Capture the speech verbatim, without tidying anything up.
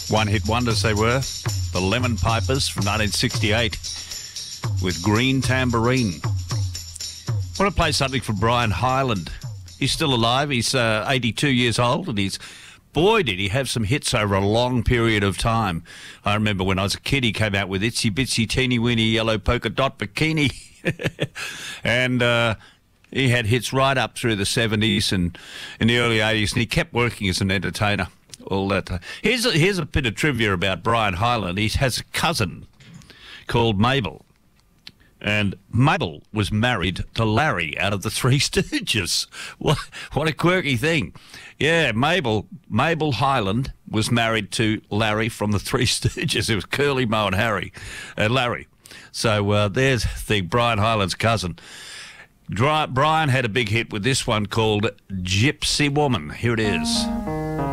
One-hit wonders they were. The Lemon Pipers from nineteen sixty-eight with Green Tambourine. I want to play something from Brian Hyland. He's still alive. He's uh, eighty-two years old, and he's, boy, did he have some hits over a long period of time. I remember when I was a kid, he came out with Itsy Bitsy Teeny Weeny Yellow Polka Dot Bikini. and uh, he had hits right up through the seventies and in the early eighties, and he kept working as an entertainer all that time. Here's a, here's a bit of trivia about Brian Hyland. He has a cousin called Mabel. And Mabel was married to Larry out of the Three Stooges. What, what a quirky thing. Yeah, Mabel Mabel Hyland was married to Larry from the Three Stooges. It was Curly, Moe and Harry, uh, Larry. So uh, there's the Brian Hyland's cousin. Dry, Brian had a big hit with this one called Gypsy Woman. Here it is.